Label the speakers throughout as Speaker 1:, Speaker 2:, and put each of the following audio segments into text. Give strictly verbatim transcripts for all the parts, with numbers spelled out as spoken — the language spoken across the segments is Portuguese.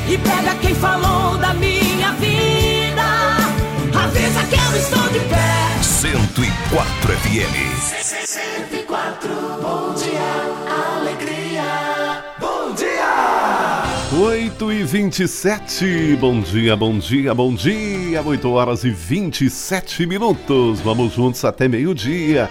Speaker 1: e pega quem falou da minha vida. Avisa que eu estou de pé.
Speaker 2: cento e quatro F M.
Speaker 1: cento e quatro, bom dia, alegria. Bom dia!
Speaker 3: oito e vinte e sete, bom dia, bom dia, bom dia, oito horas e vinte e sete minutos, vamos juntos até meio-dia.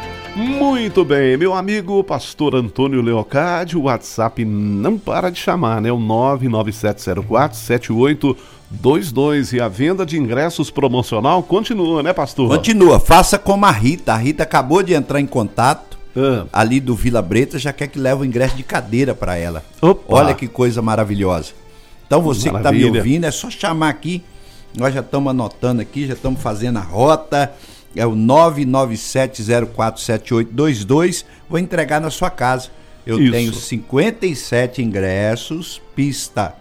Speaker 3: Muito bem, meu amigo pastor Antônio Leocádio, o WhatsApp não para de chamar, né? O nove nove sete zero quatro sete oito dois dois, e a venda de ingressos promocional continua, né, pastor?
Speaker 4: Continua, faça como a Rita, a Rita acabou de entrar em contato,
Speaker 3: ah.
Speaker 4: ali do Vila Breta, já quer que leve o ingresso de cadeira para ela.
Speaker 3: Opa.
Speaker 4: Olha que coisa maravilhosa. Então você Maravilha. que está me ouvindo, é só chamar aqui, nós já estamos anotando aqui, já estamos fazendo a rota, é o nove nove sete zero quatro sete oito dois dois, vou entregar na sua casa. Eu Isso. tenho cinquenta e sete ingressos, pista,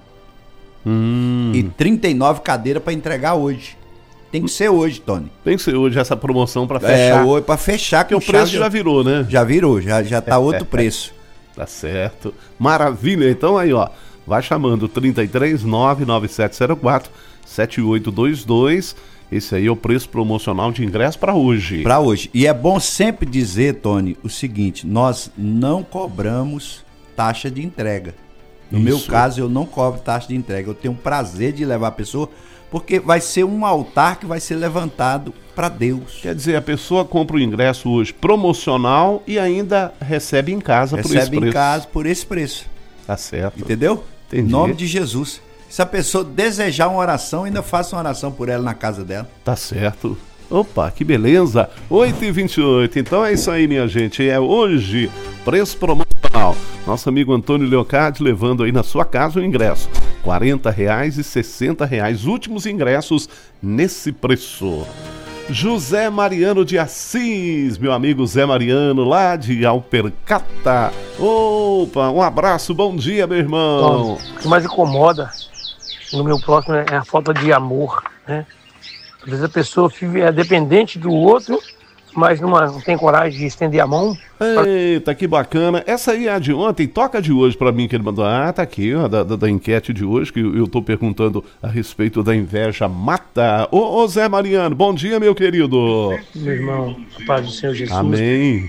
Speaker 4: hum. e trinta e nove cadeiras para entregar hoje. Tem que ser hoje, Tony.
Speaker 3: Tem que ser hoje essa promoção para fechar.
Speaker 4: É, hoje para fechar.
Speaker 3: Porque o preço já virou, né?
Speaker 4: Já virou, já, já tá outro preço.
Speaker 3: Tá certo. Maravilha. Então aí, ó, vai chamando trinta e três, nove nove sete zero quatro sete oito dois dois. Esse aí é o preço promocional de ingresso para hoje.
Speaker 4: Para hoje. E é bom sempre dizer, Tony, o seguinte: nós não cobramos taxa de entrega. No Isso. meu caso, eu não cobro taxa de entrega. Eu tenho o prazer de levar a pessoa, porque vai ser um altar que vai ser levantado para Deus.
Speaker 3: Quer dizer, a pessoa compra o ingresso hoje promocional e ainda recebe em casa
Speaker 4: recebe
Speaker 3: por esse preço.
Speaker 4: Recebe em casa por esse preço.
Speaker 3: Tá certo.
Speaker 4: Entendeu?
Speaker 3: Entendi.
Speaker 4: Em nome de Jesus. Se a pessoa desejar uma oração, ainda faça uma oração por ela na casa dela.
Speaker 3: Tá certo. Opa, que beleza. oito e vinte e oito. Então é isso aí, minha gente. É hoje, preço promocional. Nosso amigo Antônio Leocádio levando aí na sua casa o ingresso. quarenta reais e sessenta reais. Últimos ingressos nesse preço. José Mariano de Assis, meu amigo Zé Mariano, lá de Alpercata. Opa, um abraço, bom dia, meu irmão.
Speaker 5: O que mais incomoda no meu próximo é a falta de amor, né? Às vezes a pessoa é dependente do outro, mas não, não tem coragem de estender a mão.
Speaker 3: Eita, que bacana. Essa aí é a de ontem, toca a de hoje pra mim que ele mandou. Ah, tá aqui, ó, da, da, da enquete de hoje, que eu, eu tô perguntando a respeito da inveja mata. Ô, ô Zé Mariano, bom dia, meu querido.
Speaker 5: Meu irmão, a paz do Senhor Jesus.
Speaker 3: Amém.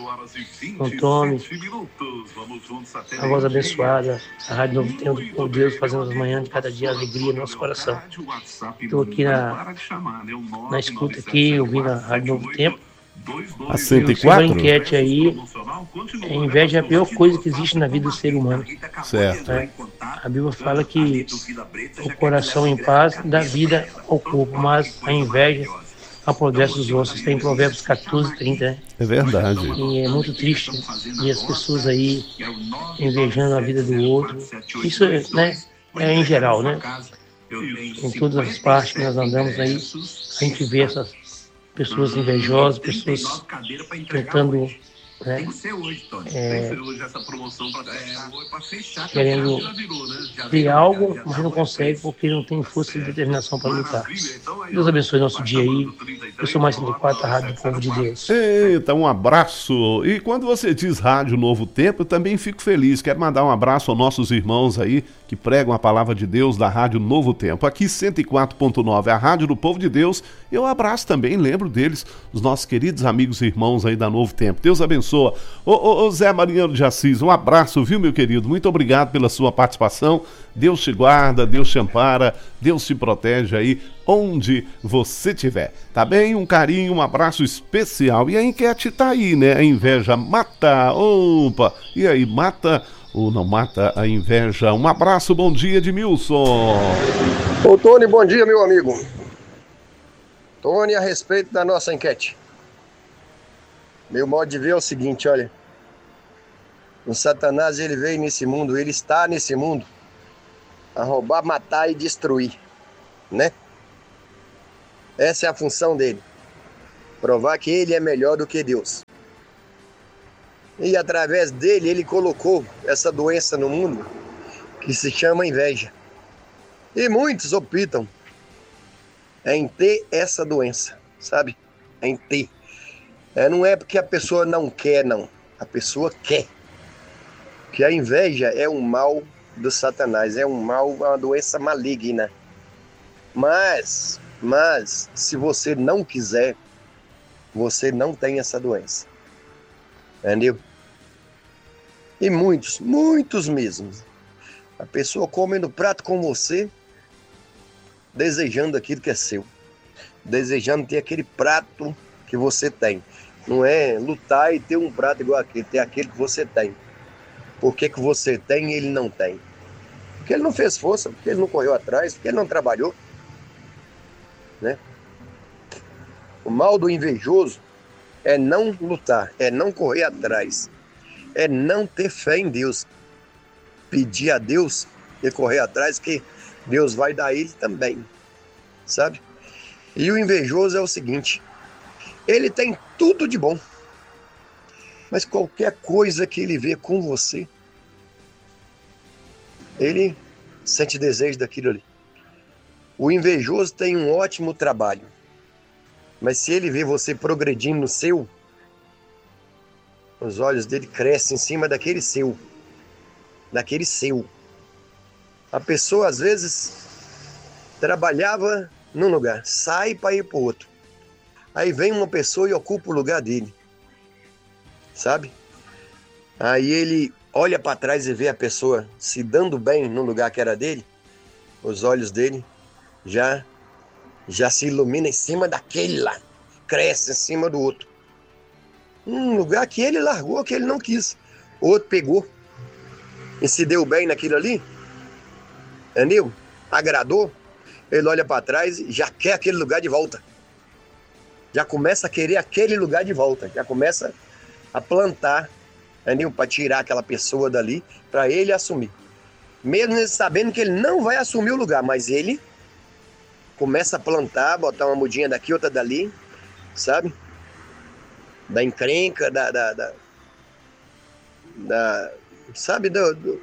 Speaker 5: Antônio, a voz abençoada, a Rádio Novo Tempo, com Deus fazendo as manhãs de cada dia alegria no nosso coração. Estou aqui na, na escuta aqui, ouvindo a Rádio Novo Tempo.
Speaker 3: A cento e quatro?
Speaker 5: A enquete aí, a inveja é a pior coisa que existe na vida do ser humano.
Speaker 3: Certo.
Speaker 5: É, a Bíblia fala que o coração em paz dá vida ao corpo, mas a inveja apodrece os ossos. Tem Provérbios quatorze, trinta, né?
Speaker 3: É verdade.
Speaker 5: E é muito triste ver as pessoas aí invejando a vida do outro. Isso, né, é em geral, né? Em todas as partes que nós andamos aí, a gente vê essas pessoas invejosas, pessoas tentando, né, é, querendo ter algo, mas não consegue porque não tem força e determinação para lutar. Deus abençoe nosso dia aí. Eu sou mais cento e quatro, a Rádio do Povo de Deus.
Speaker 3: Eita, um abraço. E quando você diz Rádio Novo Tempo, eu também fico feliz. Quero mandar um abraço aos nossos irmãos aí que pregam a palavra de Deus da Rádio Novo Tempo. Aqui cento e quatro ponto nove, a Rádio do Povo de Deus. Eu abraço também, lembro deles, os nossos queridos amigos e irmãos aí da Novo Tempo. Deus abençoe. Ô, ô, ô Zé Mariano de Assis, um abraço, viu, meu querido? Muito obrigado pela sua participação. Deus te guarda, Deus te ampara, Deus te protege aí onde você estiver. Tá bem? Um carinho, um abraço especial. E a enquete tá aí, né? A inveja mata. Opa! E aí, mata ou não mata a inveja? Um abraço, bom dia, Edmilson.
Speaker 6: Ô Tony, bom dia, meu amigo. Tony, a respeito da nossa enquete. Meu modo de ver é o seguinte, olha. O Satanás, ele veio nesse mundo, ele está nesse mundo a roubar, matar e destruir, né? Essa é a função dele. Provar que ele é melhor do que Deus. E através dele, ele colocou essa doença no mundo que se chama inveja. E muitos optam em ter essa doença, sabe? Em ter. É, não é porque a pessoa não quer, não. A pessoa quer. Porque a inveja é um mal do Satanás, é um mal, uma doença maligna. Mas, mas, se você não quiser, você não tem essa doença. Entendeu? E muitos, muitos mesmo. A pessoa come no prato com você, desejando aquilo que é seu. Desejando ter aquele prato que você tem. Não é lutar e ter um prato igual aquele, ter aquele que você tem. Por que que você tem e ele não tem? Porque ele não fez força, porque ele não correu atrás, porque ele não trabalhou. Né? O mal do invejoso é não lutar, é não correr atrás, é não ter fé em Deus. Pedir a Deus e correr atrás, que Deus vai dar a ele também, sabe? E o invejoso é o seguinte, ele tem tudo de bom, mas qualquer coisa que ele vê com você, ele sente desejo daquilo ali. O invejoso tem um ótimo trabalho, mas se ele vê você progredindo no seu, os olhos dele crescem em cima daquele seu, daquele seu. A pessoa às vezes trabalhava num lugar, sai para ir para o outro. Aí vem uma pessoa e ocupa o lugar dele, sabe? Aí ele olha para trás e vê a pessoa se dando bem no lugar que era dele, os olhos dele já, já se iluminam em cima daquele lá, cresce em cima do outro. Um lugar que ele largou, que ele não quis. O outro pegou e se deu bem naquilo ali, entendeu? Agradou, ele olha para trás e já quer aquele lugar de volta. Já começa a querer aquele lugar de volta, já começa a plantar, entendeu? Para tirar aquela pessoa dali, para ele assumir. Mesmo ele sabendo que ele não vai assumir o lugar, mas ele começa a plantar, botar uma mudinha daqui, outra dali, sabe? Da encrenca, da... da, da, da sabe? Do, do,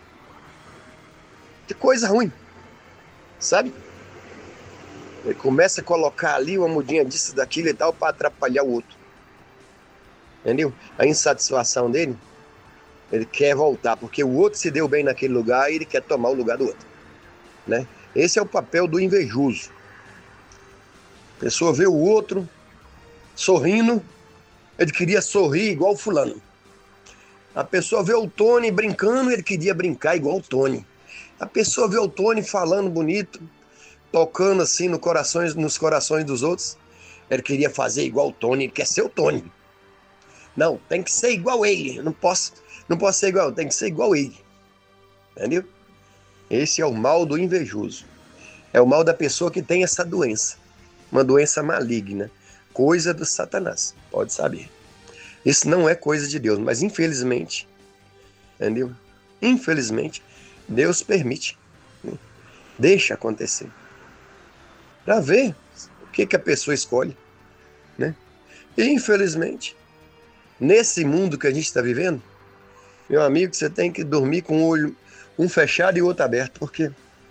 Speaker 6: de coisa ruim, sabe? Ele começa a colocar ali uma mudinha disso, daquilo e tal, para atrapalhar o outro. Entendeu? A insatisfação dele, ele quer voltar, porque o outro se deu bem naquele lugar e ele quer tomar o lugar do outro, né? Esse é o papel do invejoso. A pessoa vê o outro sorrindo, ele queria sorrir igual o fulano. A pessoa vê o Tony brincando, ele queria brincar igual o Tony. A pessoa vê o Tony falando bonito, tocando assim no corações, nos corações dos outros, ele queria fazer igual o Tony, ele quer ser o Tony. Não, tem que ser igual ele, não posso, não posso ser igual, tem que ser igual ele. Entendeu? Esse é o mal do invejoso. É o mal da pessoa que tem essa doença. Uma doença maligna. Coisa do Satanás. Pode saber. Isso não é coisa de Deus. Mas infelizmente, entendeu? Infelizmente, Deus permite. Né? Deixa acontecer. Para ver o que, que a pessoa escolhe. Né? E infelizmente, nesse mundo que a gente está vivendo, meu amigo, você tem que dormir com o olho um fechado e o outro aberto, porque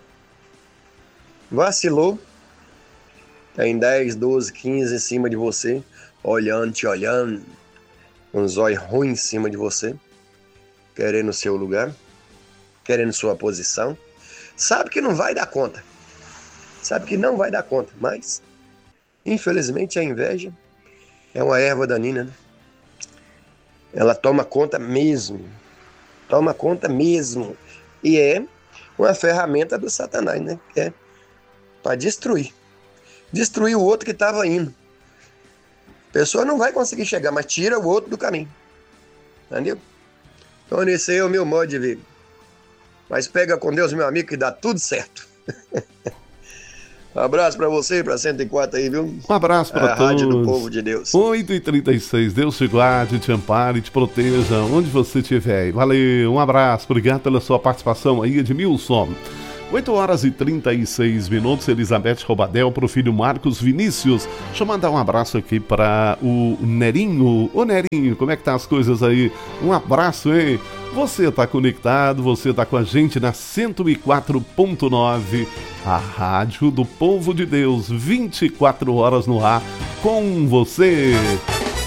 Speaker 6: vacilou, tem dez, doze, quinze em cima de você, olhando, te olhando, um zóio ruim em cima de você, querendo o seu lugar, querendo sua posição, sabe que não vai dar conta, sabe que não vai dar conta, mas infelizmente a inveja é uma erva danina, né? Ela toma conta mesmo, toma conta mesmo. E é uma ferramenta do Satanás, né? Que é para destruir. Destruir o outro que estava indo. A pessoa não vai conseguir chegar, mas tira o outro do caminho. Entendeu? Então esse é o meu modo de ver. Mas pega com Deus, meu amigo, que dá tudo certo. Um abraço pra você, pra cento e quatro aí, viu?
Speaker 3: Um abraço pra
Speaker 6: a
Speaker 3: todos.
Speaker 6: Rádio do Povo de Deus.
Speaker 3: oito e trinta e seis, Deus te guarde, te ampare, te proteja, onde você estiver. Valeu, um abraço, obrigado pela sua participação aí, Edmilson. oito horas e trinta e seis minutos, Elizabeth Robadel, pro filho Marcos Vinícius. Deixa eu mandar um abraço aqui para o Nerinho. Ô Nerinho, como é que tá as coisas aí? Um abraço, hein? Você tá conectado, você tá com a gente na cento e quatro ponto nove, a Rádio do Povo de Deus, vinte e quatro horas no ar, com você.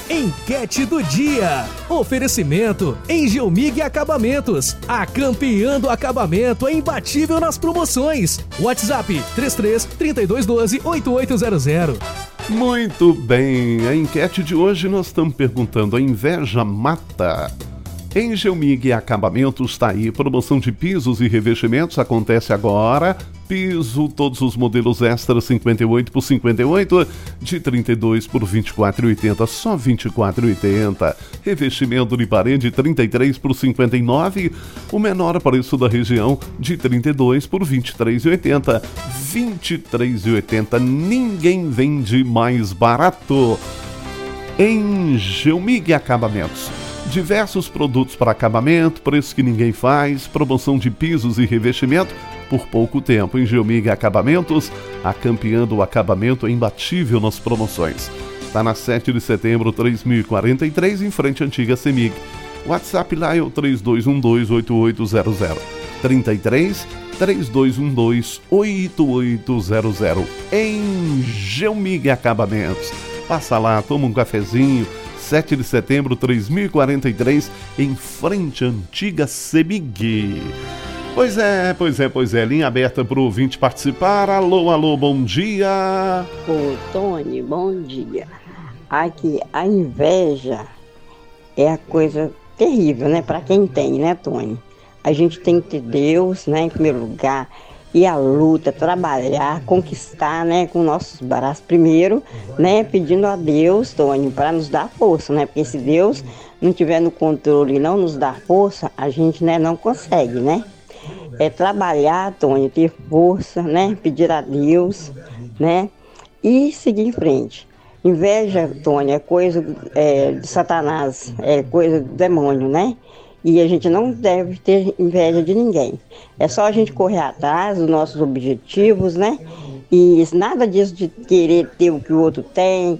Speaker 7: Enquete do dia. Oferecimento Engelmig Acabamentos. A campeã do acabamento é imbatível nas promoções. WhatsApp três três, três dois um dois, oito oito zero zero.
Speaker 3: Muito bem, a enquete de hoje nós estamos perguntando: a inveja mata? Engelmig Acabamentos está aí, promoção de pisos e revestimentos acontece agora. Piso, todos os modelos extra cinquenta e oito por cinquenta e oito, de trinta e dois por vinte e quatro reais e oitenta centavos, só vinte e quatro reais e oitenta centavos. Revestimento de parede trinta e três por cinquenta e nove, o menor preço da região de trinta e dois por vinte e três reais e oitenta centavos, vinte e três reais e oitenta centavos. Ninguém vende mais barato. Engelmig Acabamentos. Diversos produtos para acabamento, preço que ninguém faz, promoção de pisos e revestimento por pouco tempo. Engelmig Acabamentos, a campeã do acabamento é imbatível nas promoções. Está na sete de setembro, três mil e quarenta e três, em frente à antiga CEMIG. WhatsApp lá é o três dois um dois, oito oito zero zero. trinta e três, três dois um dois, oito oito zero zero. Engelmig Acabamentos. Passa lá, toma um cafezinho. sete de setembro, três mil e quarenta e três, em frente à antiga CEMIG. Pois é, pois é, pois é, linha aberta para o ouvinte participar. Alô, alô, bom dia.
Speaker 8: Ô, Tony, bom dia. Aqui, a inveja é a coisa terrível, né, para quem tem, né, Tony? A gente tem que ter Deus, né, em primeiro lugar, e a luta, trabalhar, conquistar, né, com nossos braços primeiro, né, pedindo a Deus, Tony, para nos dar força, né, porque se Deus não tiver no controle e não nos dar força, a gente, né, não consegue, né. É trabalhar, Tony, ter força, né, pedir a Deus, né, e seguir em frente. Inveja, Tony, é coisa é, de Satanás, é coisa do demônio, né? E a gente não deve ter inveja de ninguém. É só a gente correr atrás dos nossos objetivos, né? E nada disso de querer ter o que o outro tem,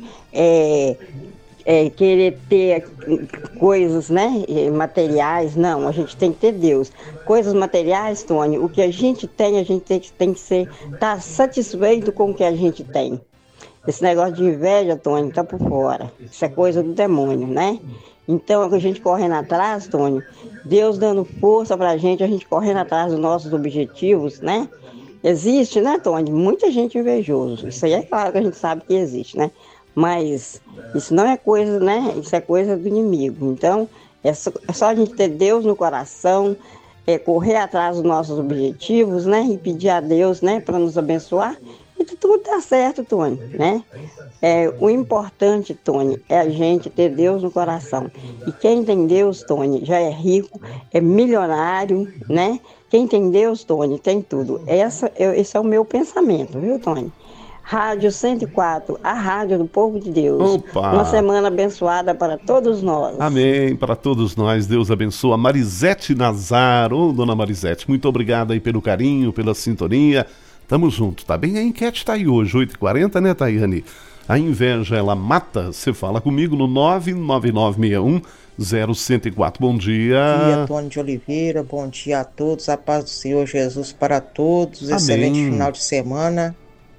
Speaker 8: é, é, querer ter coisas, né, materiais. Não, a gente tem que ter Deus. Coisas materiais, Tony, o que a gente tem, a gente tem que, tem que ser, tá satisfeito com o que a gente tem. Esse negócio de inveja, Tony, tá por fora. Isso é coisa do demônio, né? Então, a gente correndo atrás, Tony, Deus dando força pra gente, a gente correndo atrás dos nossos objetivos, né? Existe, né, Tony? Muita gente invejosa. Isso aí é claro que a gente sabe que existe, né? Mas isso não é coisa, né? Isso é coisa do inimigo. Então, é só, é só a gente ter Deus no coração, é, correr atrás dos nossos objetivos, né? E pedir a Deus, né, para nos abençoar. E tudo tá certo, Tony, né? É, o importante, Tony, é a gente ter Deus no coração. E quem tem Deus, Tony, já é rico, é milionário, né? Quem tem Deus, Tony, tem tudo. Essa, eu, esse é o meu pensamento, viu, Tony? Rádio cento e quatro, a rádio do povo de Deus.
Speaker 3: Opa.
Speaker 8: Uma semana abençoada para todos nós.
Speaker 3: Amém, para todos nós. Deus abençoa. Marisete Nazar, ô, dona Marisete, muito obrigado aí pelo carinho, pela sintonia. Tamo junto, tá bem? A enquete tá aí hoje, oito e quarenta, né, Tayane? A inveja, ela mata? Você fala comigo no nove nove nove seis um zero um zero quatro. Bom dia.
Speaker 9: Bom dia, Tony de Oliveira. Bom dia a todos. A paz do Senhor Jesus para todos.
Speaker 3: Amém.
Speaker 9: Excelente final de semana.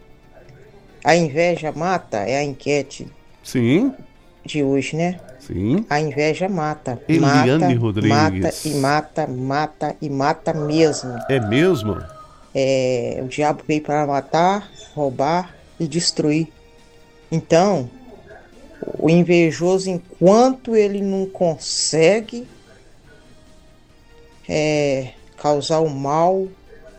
Speaker 9: A inveja mata? É a enquete.
Speaker 3: Sim.
Speaker 9: De hoje, né?
Speaker 3: Sim.
Speaker 9: A inveja mata.
Speaker 3: Eliane
Speaker 9: mata,
Speaker 3: Rodrigues.
Speaker 9: Mata e mata, mata e mata mesmo.
Speaker 3: É mesmo?
Speaker 9: É, o diabo veio para matar, roubar e destruir. Então, o invejoso, enquanto ele não consegue é, causar o mal,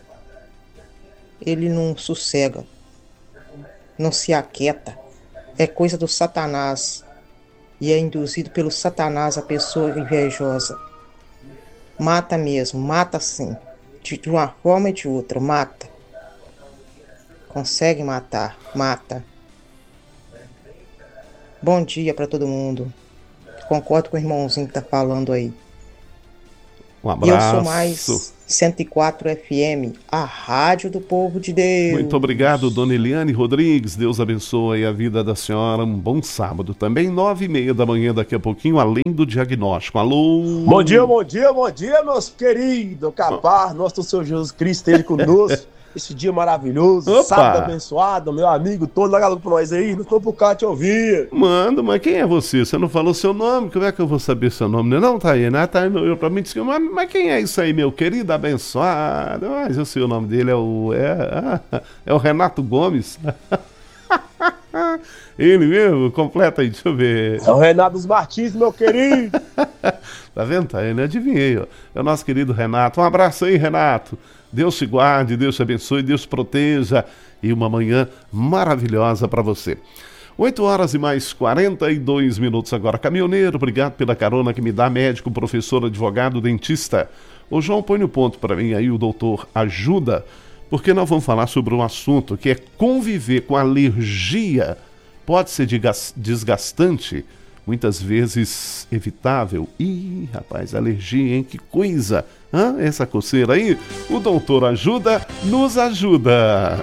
Speaker 9: ele não sossega, não se aquieta. É coisa do Satanás. E é induzido pelo Satanás a pessoa invejosa. Mata mesmo, mata sim. De uma forma e de outra, mata. Consegue matar, mata. Bom dia para todo mundo. Concordo com o irmãozinho que tá falando aí.
Speaker 3: Um abraço.
Speaker 9: E eu sou mais cento e quatro F M, a rádio do povo de Deus.
Speaker 3: Muito obrigado, dona Eliane Rodrigues. Deus abençoe a vida da senhora. Um bom sábado também, nove e meia da manhã daqui a pouquinho, além do diagnóstico. Alô?
Speaker 10: Bom dia, bom dia, bom dia, meus queridos. Capaz, nosso Senhor Jesus Cristo esteja conosco. esse dia maravilhoso,
Speaker 3: Opa.
Speaker 10: sábado abençoado, meu amigo todo, larga pra nós aí, não tô pro cá te ouvir.
Speaker 3: Manda, mas quem é você? Você não falou seu nome? Como é que eu vou saber seu nome? Não, Taína, né? Taína eu pra mim disse, mas, mas quem é isso aí, meu querido abençoado? Mas eu sei o nome dele, é o, é, é o Renato Gomes. Ele mesmo? Completa aí, deixa eu ver.
Speaker 10: É o Renato dos Martins, meu querido.
Speaker 3: Tá vendo, Taína? Adivinhei, ó. É o nosso querido Renato. Um abraço aí, Renato. Deus te guarde, Deus te abençoe, Deus te proteja. E uma manhã maravilhosa para você. oito horas e mais quarenta e dois minutos agora. Caminhoneiro, obrigado pela carona que me dá, médico, professor, advogado, dentista. Ô João, põe no ponto para mim aí, o doutor ajuda, porque nós vamos falar sobre um assunto que é conviver com alergia. Pode ser desgastante, muitas vezes evitável. Ih, rapaz, alergia, hein? Que coisa! Hã? Essa coceira aí? O doutor ajuda, nos ajuda!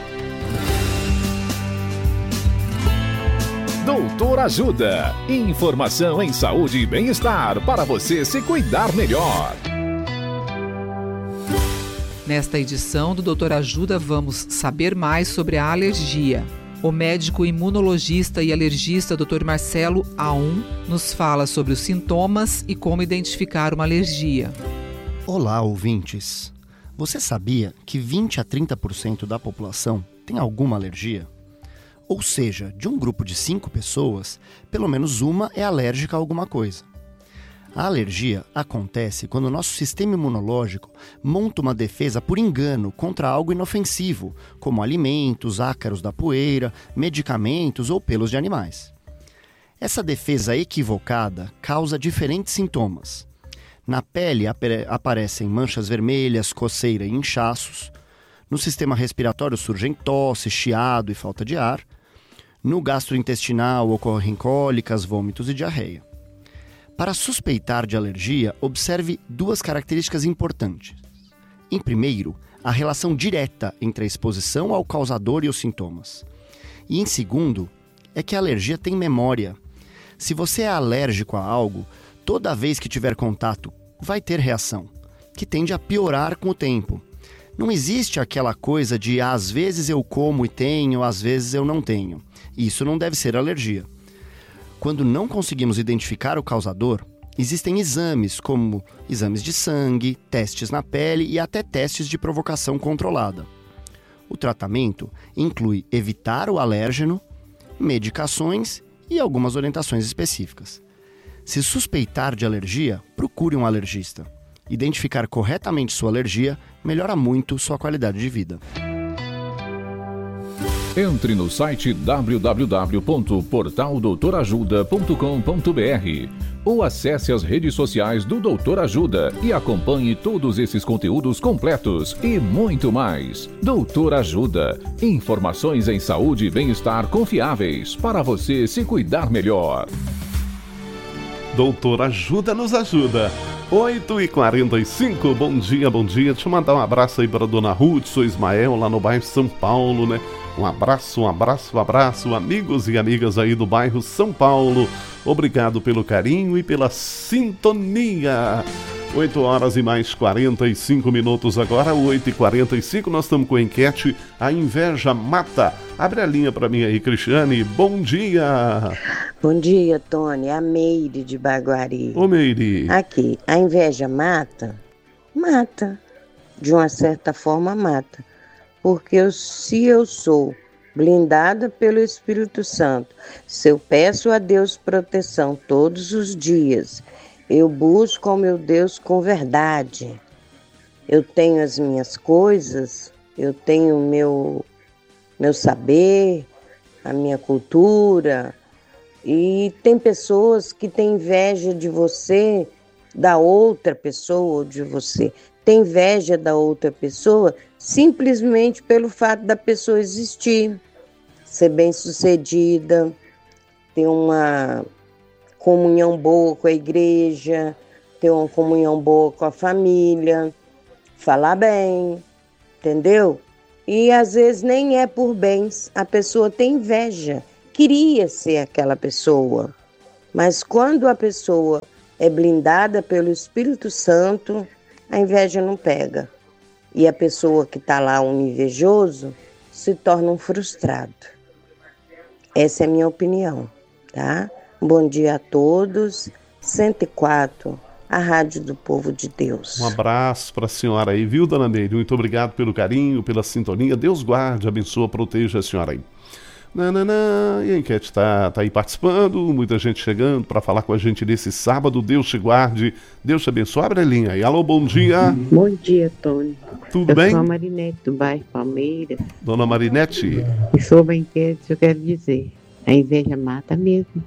Speaker 2: Doutor Ajuda. Informação em saúde e bem-estar para você se cuidar melhor.
Speaker 11: Nesta edição do Doutor Ajuda, vamos saber mais sobre a alergia. O médico imunologista e alergista doutor Marcelo Aum nos fala sobre os sintomas e como identificar uma alergia.
Speaker 12: Olá, ouvintes. Você sabia que vinte a trinta por cento da população tem alguma alergia? Ou seja, de um grupo de cinco pessoas, pelo menos uma é alérgica a alguma coisa. A alergia acontece quando o nosso sistema imunológico monta uma defesa por engano contra algo inofensivo, como alimentos, ácaros da poeira, medicamentos ou pelos de animais. Essa defesa equivocada causa diferentes sintomas. Na pele ap- aparecem manchas vermelhas, coceira e inchaços. No sistema respiratório surgem tosse, chiado e falta de ar. No gastrointestinal ocorrem cólicas, vômitos e diarreia. Para suspeitar de alergia, observe duas características importantes. Em primeiro, a relação direta entre a exposição ao causador e os sintomas. E em segundo, é que a alergia tem memória. Se você é alérgico a algo, toda vez que tiver contato, vai ter reação, que tende a piorar com o tempo. Não existe aquela coisa de às vezes eu como e tenho, às vezes eu não tenho. Isso não deve ser alergia. Quando não conseguimos identificar o causador, existem exames como exames de sangue, testes na pele e até testes de provocação controlada. O tratamento inclui evitar o alérgeno, medicações e algumas orientações específicas. Se suspeitar de alergia, procure um alergista. Identificar corretamente sua alergia melhora muito sua qualidade de vida.
Speaker 2: Entre no site w w w ponto portal doutor ajuda ponto com ponto b r ou acesse as redes sociais do Doutor Ajuda e acompanhe todos esses conteúdos completos e muito mais. Doutor Ajuda. Informações em saúde e bem-estar confiáveis para você se cuidar melhor.
Speaker 3: Doutor Ajuda nos ajuda. oito e quarenta e cinco, bom dia, bom dia. Deixa eu mandar um abraço aí para a dona Ruth, sou Ismael, lá no bairro São Paulo, né? Um abraço, um abraço, um abraço, amigos e amigas aí do bairro São Paulo. Obrigado pelo carinho e pela sintonia. oito horas e mais quarenta e cinco minutos agora, oito e quarenta e cinco, nós estamos com a enquete A Inveja Mata. Abre a linha para mim aí, Cristiane, bom dia.
Speaker 13: Bom dia, Tony, a Meire de Baguari.
Speaker 3: Ô Meire.
Speaker 13: Aqui, a inveja mata? Mata, de uma certa forma mata, porque eu, se eu sou blindada pelo Espírito Santo, se eu peço a Deus proteção todos os dias, eu busco ao meu Deus com verdade, eu tenho as minhas coisas, eu tenho o meu, meu saber, a minha cultura, e tem pessoas que têm inveja de você, da outra pessoa ou de você, tem inveja da outra pessoa simplesmente pelo fato da pessoa existir, ser bem-sucedida, ter uma comunhão boa com a igreja, ter uma comunhão boa com a família, falar bem, entendeu? E às vezes nem é por bens, a pessoa tem inveja, queria ser aquela pessoa, mas quando a pessoa é blindada pelo Espírito Santo, a inveja não pega. E a pessoa que está lá, um invejoso, se torna um frustrado. Essa é a minha opinião, tá? Bom dia a todos. cento e quatro, a Rádio do Povo de Deus.
Speaker 3: Um abraço para a senhora aí, viu, dona Neide? Muito obrigado pelo carinho, pela sintonia. Deus guarde, abençoa, proteja a senhora aí. Nananã, e a enquete está tá aí participando, muita gente chegando para falar com a gente nesse sábado. Deus te guarde, Deus te abençoe. Abre a linha aí. Alô, bom dia.
Speaker 14: Bom dia, Tony.
Speaker 3: Tudo
Speaker 14: eu
Speaker 3: bem?
Speaker 14: Eu sou a Marinete, do bairro Palmeiras.
Speaker 3: Dona Marinete.
Speaker 14: E sobre a enquete, eu quero dizer, a inveja mata mesmo.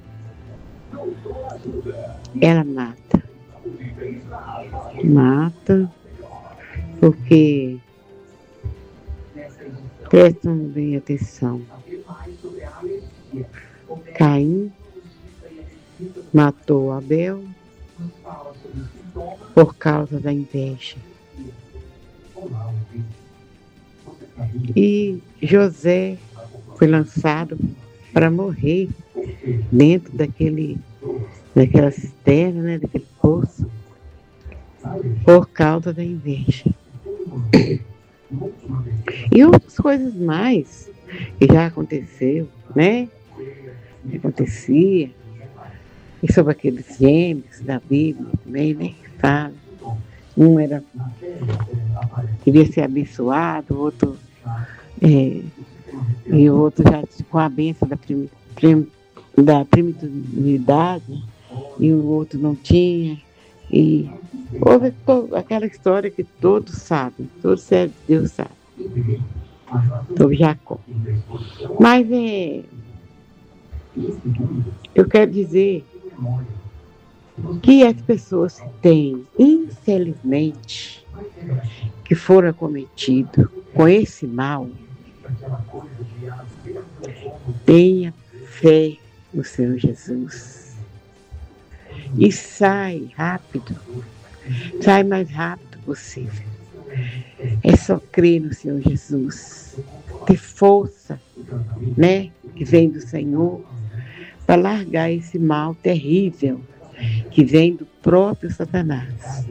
Speaker 14: Ela mata. Mata, porque prestam bem atenção. Caim matou Abel por causa da inveja. E José foi lançado para morrer dentro daquele, daquela cisterna, né, daquele poço, por causa da inveja. E outras coisas mais que já aconteceu, né? Que acontecia. E sobre aqueles gêmeos da Bíblia também, né? Que fala. Um era queria ser abençoado, o outro é, e o outro já com a bênção da, prim, prim, da primitividade, e o outro não tinha. E houve aquela história que todos sabem, todos servos de Deus sabem, sobre Jacó. Mas é, eu quero dizer que as pessoas que têm, infelizmente, que foram acometidos com esse mal, tenha fé no Senhor Jesus e sai rápido, sai mais rápido possível. É só crer no Senhor Jesus, ter força, né, que vem do Senhor, para largar esse mal terrível que vem do próprio Satanás.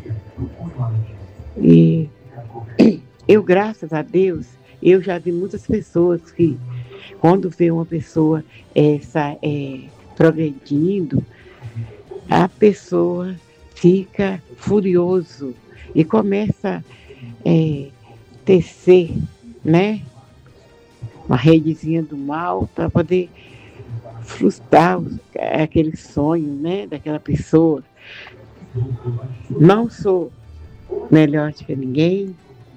Speaker 14: E eu, graças a Deus, eu já vi muitas pessoas que, quando vê uma pessoa essa, é, progredindo, a pessoa fica furioso e começa a é, tecer, né, uma redezinha do mal para poder frustrar os, aquele sonho, né, daquela pessoa. Não sou melhor do que ninguém,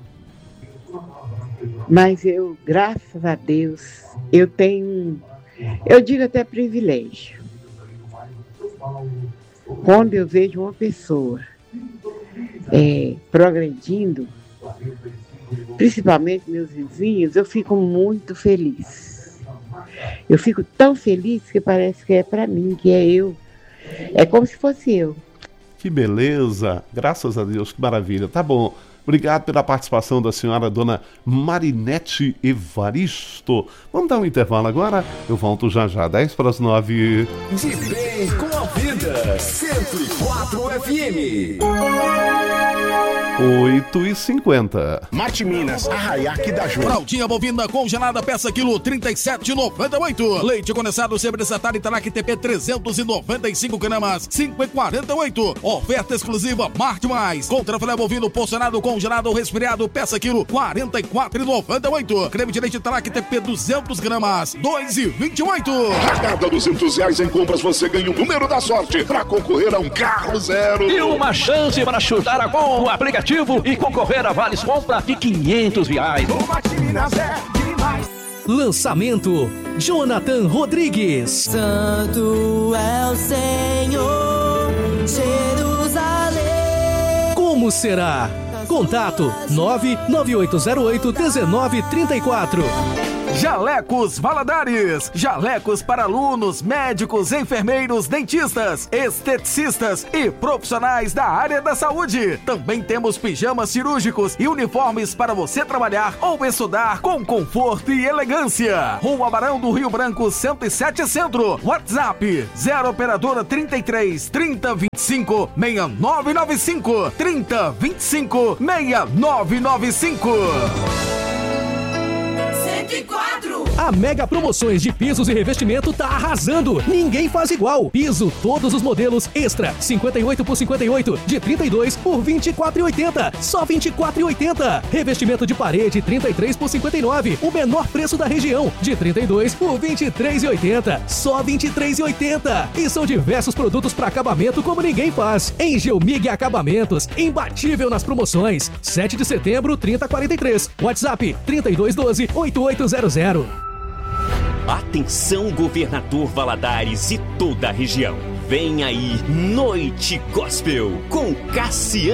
Speaker 14: mas eu, graças a Deus, eu tenho, eu digo até privilégio. Quando eu vejo uma pessoa é, progredindo, principalmente meus vizinhos, eu fico muito feliz. Eu fico tão feliz que parece que é para mim, que é eu. É como se fosse eu.
Speaker 3: Que beleza! Graças a Deus, que maravilha. Tá bom. Obrigado pela participação da senhora dona Marinete Evaristo. Vamos dar um intervalo agora? Eu volto já já, dez para as nove.
Speaker 1: De bem com a vida, cento e quatro F M.
Speaker 3: oito e cinquenta.
Speaker 15: Marte Minas, Arraiaque da Jura.
Speaker 16: Fraldinha bovina congelada, peça quilo trinta e sete reais e noventa e oito centavos. Leite condensado Sebrisatar Italac T P trezentos e noventa e cinco gramas, cinco reais e quarenta e oito centavos. Oferta exclusiva Marte Mais. Contra filé bovino porcionado congelado ou resfriado, peça quilo quarenta e quatro reais e noventa e oito centavos. Creme de leite Italac T P duzentos gramas, dois reais e vinte e oito centavos.
Speaker 15: A cada duzentos reais em compras você ganha o número da sorte para concorrer a um carro zero.
Speaker 17: E uma chance para chutar a gol no aplicativo e concorrer a vales compra de quinhentos reais.
Speaker 7: Lançamento Jonathan Rodrigues.
Speaker 1: Santo é o Senhor, Jerusalém.
Speaker 7: Como será? Contato nove nove oito zero oito um nove três quatro.
Speaker 16: Jalecos Valadares. Jalecos para alunos, médicos, enfermeiros, dentistas, esteticistas e profissionais da área da saúde. Também temos pijamas cirúrgicos e uniformes para você trabalhar ou estudar com conforto e elegância. Rua Barão do Rio Branco, cento e sete Centro. WhatsApp zero operadora trinta e três, trinta, vinte e cinco, seis nove nove cinco, trinta, vinte e cinco, seis nove nove cinco.
Speaker 7: A Mega Promoções de pisos e revestimento tá arrasando. Ninguém faz igual. Piso, todos os modelos extra, cinquenta e oito por cinquenta e oito, de trinta e dois por vinte e quatro e oitenta. Só vinte e quatro e oitenta. Revestimento de parede, trinta e três por cinquenta e nove, o menor preço da região, de trinta e dois por vinte e três e oitenta. Só vinte e três e oitenta. E são diversos produtos para acabamento como ninguém faz. Em Geomig Acabamentos, imbatível nas promoções. sete de setembro, trinta e quarenta e três. WhatsApp trinta e dois doze, oitenta e oito zero zero.
Speaker 18: Atenção, governador Valadares e toda a região. Vem aí, Noite Gospel com Cassiano.